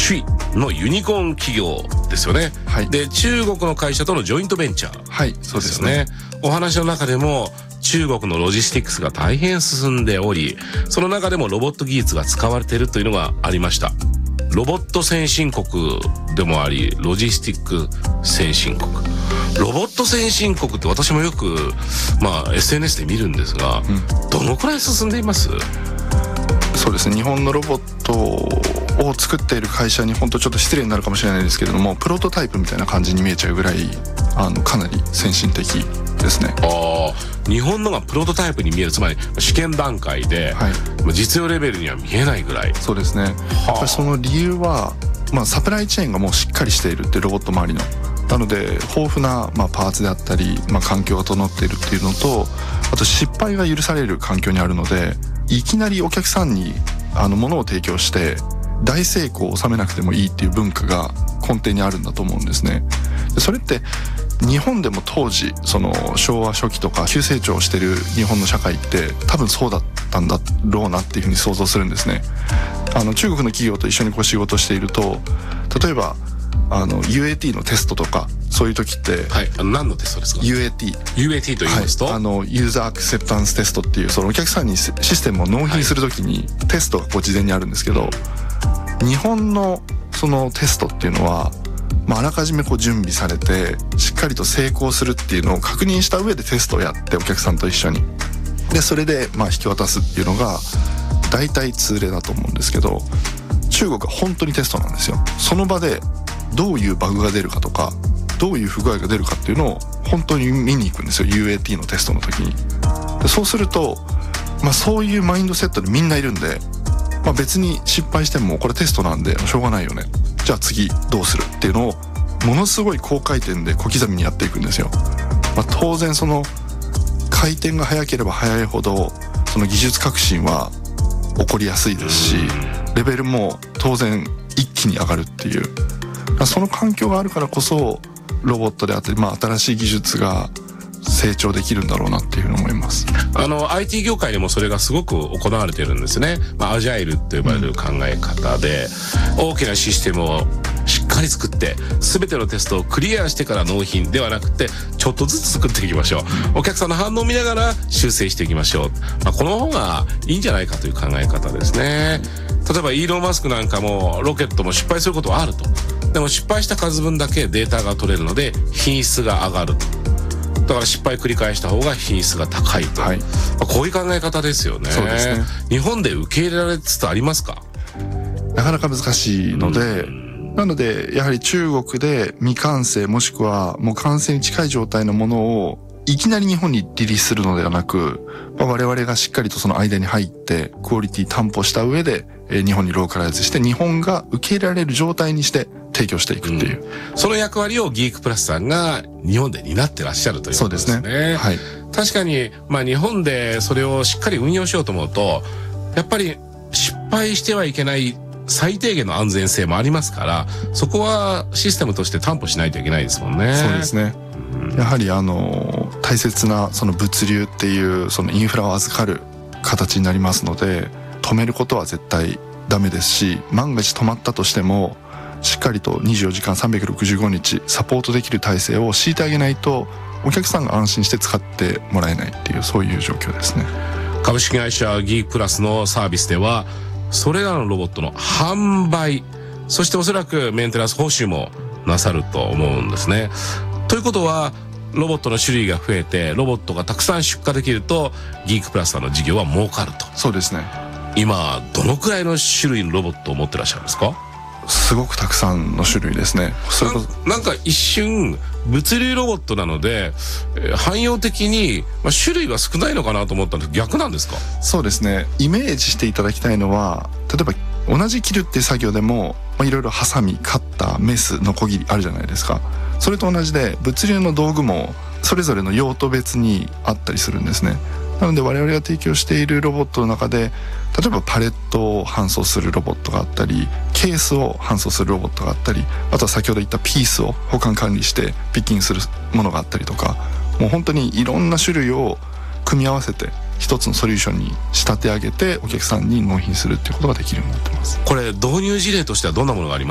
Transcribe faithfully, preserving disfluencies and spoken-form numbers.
首位のユニコーン企業ですよね、はい、で中国の会社とのジョイントベンチャー、 はい、そうですね。 お話の中でも中国のロジスティックスが大変進んでおり、その中でもロボット技術が使われているというのがありました。ロボット先進国でもあり、ロジスティック先進国。ロボット先進国って私もよく、まあ、エスエヌエス で見るんですが、うん、どのくらい進んでいます？ そうですね、日本のロボットを作っている会社に本当ちょっと失礼になるかもしれないですけれども、プロトタイプみたいな感じに見えちゃうぐらい、あのかなり先進的ですね。 ああ、日本のがプロトタイプに見える、つまり試験段階で、はい、実用レベルには見えないぐらい。 そうですね。やっぱりその理由は、まあ、サプライチェーンがもうしっかりしているっていうロボット周りの。なので豊富な、まあ、パーツであったり、まあ、環境が整っているっていうのと、あと失敗が許される環境にあるので、いきなりお客さんにあの物を提供して大成功を収めなくてもいいっていう文化が根底にあるんだと思うんですね。でそれって日本でも当時その昭和初期とか急成長してる日本の社会って多分そうだったんだろうなっていうふうに想像するんですね。あの中国の企業と一緒にこう仕事していると、例えばあの ユーエーティー のテストとかそういう時って、 はい、あの何のテストですか？ ユーエーティーユーエーティー と言いますと、はい、 あのユーザーアクセプタンステストっていう、そのお客さんにシステムを納品する時にテストがこう事前にあるんですけど、日本のそのテストっていうのは、まあ、あらかじめこう準備されてしっかりと成功するっていうのを確認した上でテストをやって、お客さんと一緒にでそれでまあ引き渡すっていうのが大体通例だと思うんですけど、中国は本当にテストなんですよ。その場でどういうバグが出るかとか、どういう不具合が出るかっていうのを本当に見に行くんですよ、 ユーエーティー のテストの時に。でそうすると、まあ、そういうマインドセットでみんないるんで、まあ、別に失敗してもこれテストなんでしょうがないよね、じゃあ次どうするっていうのをものすごい高回転で小刻みにやっていくんですよ。まあ、当然その回転が速ければ速いほどその技術革新は起こりやすいですし、レベルも当然一気に上がるっていう、その環境があるからこそロボットであったり、まあ、新しい技術が成長できるんだろうなっていうふうに思います。 あの アイティー 業界でもそれがすごく行われてるんですね。まあ、アジャイルと呼ばれる考え方で、うん、大きなシステムをしっかり作って全てのテストをクリアしてから納品ではなくて、ちょっとずつ作っていきましょう、お客さんの反応を見ながら修正していきましょう、まあ、この方がいいんじゃないかという考え方ですね。例えばイーロン・マスクなんかもロケットも失敗することはあると。でも失敗した数分だけデータが取れるので品質が上がると。だから失敗繰り返した方が品質が高いと、はい、まあ、こういう考え方ですよね。 そうですね。 日本で受け入れられつつありますか？ なかなか難しいので、なのでやはり中国で未完成もしくはもう完成に近い状態のものをいきなり日本にリリースするのではなく、まあ、我々がしっかりとその間に入ってクオリティ担保した上で、えー、日本にローカライズして日本が受け入れられる状態にして提供していくっていう、 うん、その役割をギークプラスさんが日本で担ってらっしゃるということですね。そうですね、はい、確かに、まあ、日本でそれをしっかり運用しようと思うとやっぱり失敗してはいけない最低限の安全性もありますから、そこはシステムとして担保しないといけないですもんね。 そうですね、うん、やはりあの大切なその物流っていうそのインフラを預かる形になりますので、止めることは絶対ダメですし、万が一止まったとしてもしっかりとにじゅうよじかんさんびゃくろくじゅうごにちサポートできる体制を敷いてあげないとお客さんが安心して使ってもらえないっていう、そういう状況ですね。 株式会社ギークプラスのサービスではそれらのロボットの販売、そしておそらくメンテナンス報酬もなさると思うんですね。ということはロボットの種類が増えてロボットがたくさん出荷できるとギークプラスさんの事業は儲かると。 そうですね。今どのくらいの種類のロボットを持ってらっしゃるんですか？ すごくたくさんの種類ですね。それこそな, なんか一瞬物流ロボットなので、えー、汎用的に、まあ、種類が少ないのかなと思ったんですけど逆なんですか？ そうですね。イメージしていただきたいのは、例えば同じ切るっていう作業でも、まあ、いろいろハサミ、カッター、メス、ノコギリあるじゃないですか。それと同じで物流の道具もそれぞれの用途別にあったりするんですね。なので我々が提供しているロボットの中で、例えばパレットを搬送するロボットがあったり、ケースを搬送するロボットがあったり、あとは先ほど言ったピースを保管管理してピッキングするものがあったりとか、もう本当にいろんな種類を組み合わせて一つのソリューションに仕立て上げてお客さんに納品するっていうことができるようになってます。 これ導入事例としてはどんなものがありますか？